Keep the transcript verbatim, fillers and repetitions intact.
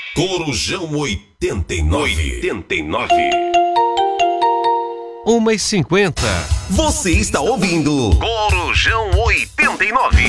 Corujão oitenta e nove. oitenta e nove. uma e cinquenta. Você está ouvindo Corujão oitenta e nove.